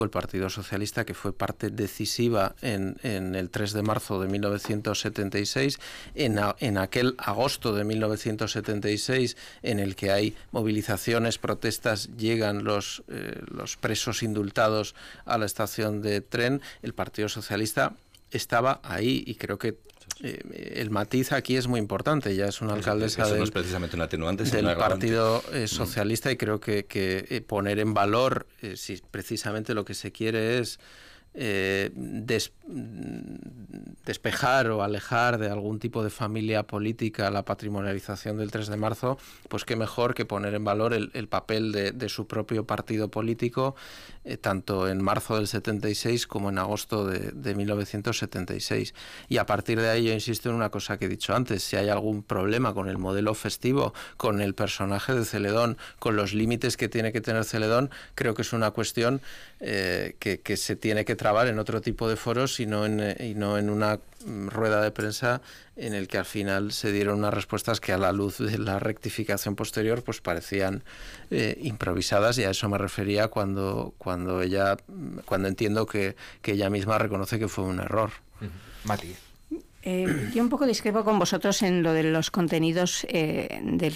el Partido Socialista, que fue parte decisiva en el 3 de marzo de 1976, en aquel agosto de 1976 en el que hay movilizaciones, protestas, llegan los presos indultados a la estación de tren. El Partido Socialista estaba ahí, y creo que el matiz aquí es muy importante. Ella es una alcaldesa eso no es precisamente un atenuante, del Partido Socialista, y creo que poner en valor, si precisamente lo que se quiere es despejar o alejar de algún tipo de familia política la patrimonialización del 3 de marzo, pues qué mejor que poner en valor el papel de su propio partido político, tanto en marzo del 76 como en agosto de 1976. Y a partir de ahí yo insisto en una cosa que he dicho antes: si hay algún problema con el modelo festivo, con el personaje de Celedón, con los límites que tiene que tener Celedón, creo que es una cuestión que se tiene que trabar en otro tipo de foros y no en una rueda de prensa en el que al final se dieron unas respuestas que, a la luz de la rectificación posterior, pues parecían improvisadas, y a eso me refería cuando entiendo que ella misma reconoce que fue un error. Mati. Yo un poco discrepo con vosotros en lo de los contenidos de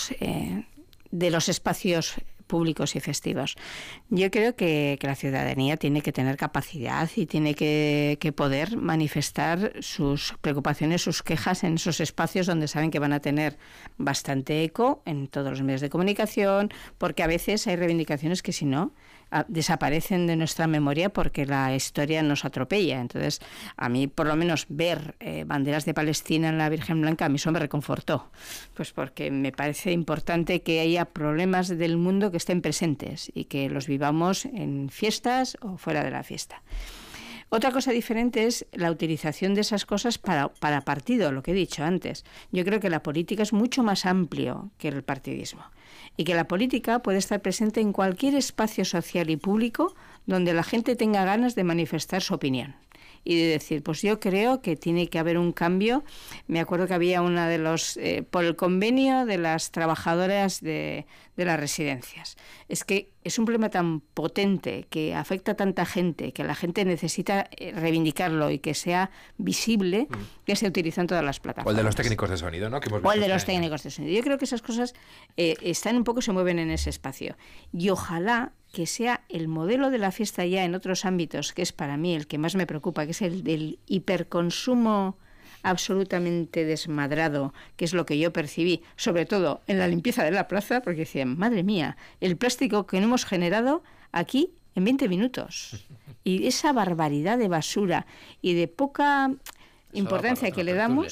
los espacios públicos y festivos. Yo creo que la ciudadanía tiene que tener capacidad y tiene que poder manifestar sus preocupaciones, sus quejas en esos espacios donde saben que van a tener bastante eco en todos los medios de comunicación, porque a veces hay reivindicaciones que, si no, desaparecen de nuestra memoria porque la historia nos atropella. Entonces, a mí, por lo menos, ver banderas de Palestina en la Virgen Blanca, a mí eso me reconfortó, pues porque me parece importante que haya problemas del mundo que estén presentes y que los vivamos en fiestas o fuera de la fiesta. Otra cosa diferente es la utilización de esas cosas para partido, lo que he dicho antes. Yo creo que la política es mucho más amplio que el partidismo, y que la política puede estar presente en cualquier espacio social y público donde la gente tenga ganas de manifestar su opinión y de decir, pues yo creo que tiene que haber un cambio. Me acuerdo que había una de los, por el convenio de las trabajadoras de las residencias. Es que es un problema tan potente, que afecta a tanta gente, que la gente necesita reivindicarlo y que sea visible, que se utilizan todas las plataformas. O el de los técnicos de sonido, ¿no? O el de los técnicos de sonido. Yo creo que esas cosas están un poco, se mueven en ese espacio. Y ojalá que sea el modelo de la fiesta ya en otros ámbitos, que es para mí el que más me preocupa, que es el del hiperconsumo absolutamente desmadrado, que es lo que yo percibí, sobre todo en la limpieza de la plaza, porque decían, madre mía, el plástico que no hemos generado aquí en 20 minutos. Y esa barbaridad de basura y de poca importancia que le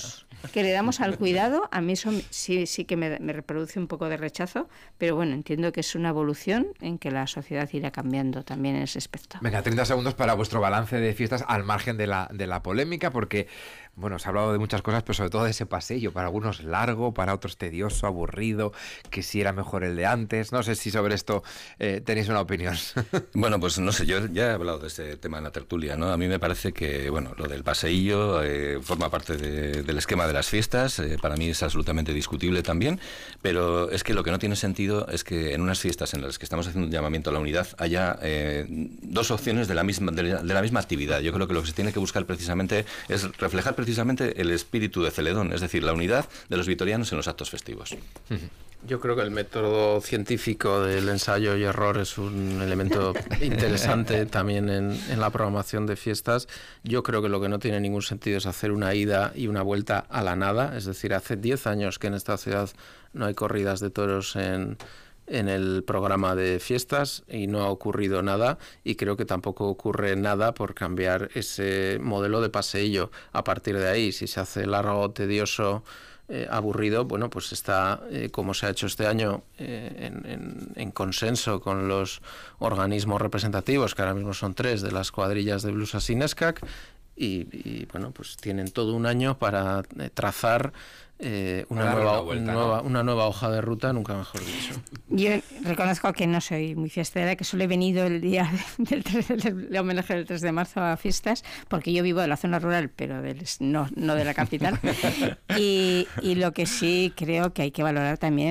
damos al cuidado, a mí eso sí que me reproduce un poco de rechazo, pero bueno, entiendo que es una evolución en que la sociedad irá cambiando también en ese aspecto. Venga, 30 segundos para vuestro balance de fiestas al margen de la polémica, porque bueno, se ha hablado de muchas cosas, pero sobre todo de ese pasillo, para algunos largo, para otros tedioso, aburrido, que si era mejor el de antes. No sé si sobre esto tenéis una opinión. Bueno, pues no sé, yo ya he hablado de este tema en la tertulia, ¿no? A mí me parece que, bueno, lo del paseillo forma parte del esquema de las fiestas, para mí es absolutamente discutible también, pero es que lo que no tiene sentido es que en unas fiestas en las que estamos haciendo un llamamiento a la unidad haya dos opciones de la misma actividad. Yo creo que lo que se tiene que buscar precisamente es reflejar precisamente el espíritu de Celedón, es decir, la unidad de los vitorianos en los actos festivos. Yo creo que el método científico del ensayo y error es un elemento interesante también en la programación de fiestas. Yo creo que lo que no tiene ningún sentido es hacer una ida y una vuelta a la nada. Es decir, hace 10 años que en esta ciudad no hay corridas de toros en el programa de fiestas y no ha ocurrido nada, y creo que tampoco ocurre nada por cambiar ese modelo de paseillo. A partir de ahí, si se hace largo, tedioso, aburrido, bueno, pues está, como se ha hecho este año, en consenso con los organismos representativos, que ahora mismo son 3 de las cuadrillas de Blues Asineskak, y bueno, pues tienen todo un año para trazar una nueva hoja de ruta, nunca mejor dicho. Yo reconozco que no soy muy fiestera, que solo he venido el día del homenaje del 3 de marzo a fiestas, porque yo vivo en la zona rural, pero no de la capital. Y lo que sí creo que hay que valorar también